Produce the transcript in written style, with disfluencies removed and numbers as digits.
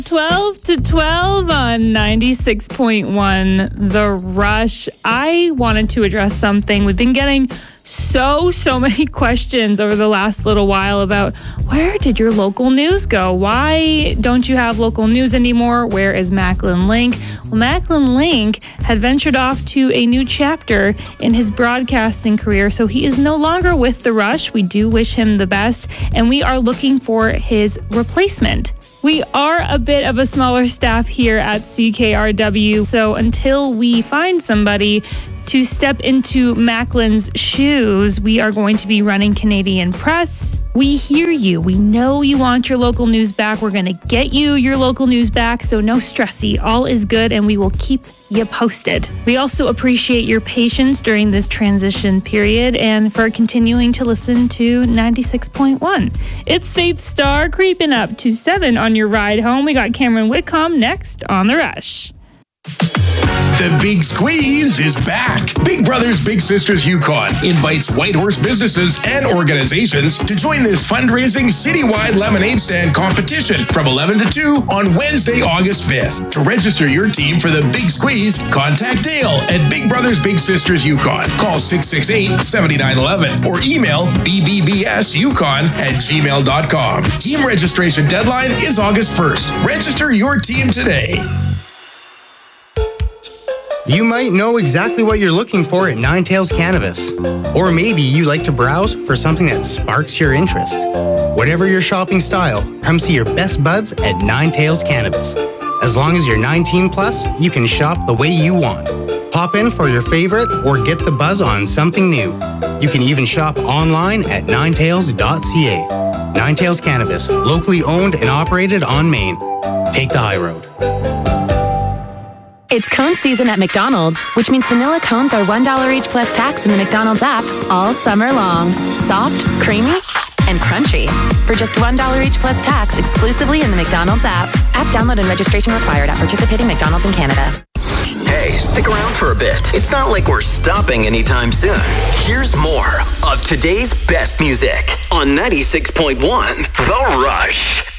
12 to 12 on 96.1 The Rush. I wanted to address something. We've been getting so many questions over the last little while about where did your local news go? Why don't you have local news anymore? Where is Macklin Link? Well, Macklin Link had ventured off to a new chapter in his broadcasting career, so he is no longer with The Rush. We do wish him the best, and we are looking for his replacement. We are a bit of a smaller staff here at CKRW, so until we find somebody to step into Macklin's shoes, we are going to be running Canadian Press. We hear you. We know you want your local news back. We're going to get you your local news back, so no stressy. All is good, and we will keep you posted. We also appreciate your patience during this transition period and for continuing to listen to 96.1. It's Faith Star creeping up to 7 on your ride home. We got Cameron Whitcomb next on The Rush. The Big Squeeze is back. Big Brothers Big Sisters Yukon invites Whitehorse businesses and organizations to join this fundraising citywide lemonade stand competition from 11 to 2 on Wednesday, August 5th. To register your team for the Big Squeeze, contact Dale at Big Brothers Big Sisters Yukon. Call 668-7911 or email bbbsyukon@gmail.com. Team registration deadline is August 1st. Register your team today. You might know exactly what you're looking for at Nine Tails Cannabis. Or maybe you like to browse for something that sparks your interest. Whatever your shopping style, come see your best buds at Nine Tails Cannabis. As long as you're 19 plus, you can shop the way you want. Pop in for your favorite or get the buzz on something new. You can even shop online at ninetails.ca. Nine Tails Cannabis, locally owned and operated on Main. Take the high road. It's cone season at McDonald's, which means vanilla cones are $1 each plus tax in the McDonald's app all summer long. Soft, creamy, and crunchy. For just $1 each plus tax exclusively in the McDonald's app. App download and registration required at participating McDonald's in Canada. Hey, stick around for a bit. It's not like we're stopping anytime soon. Here's more of today's best music on 96.1 The Rush.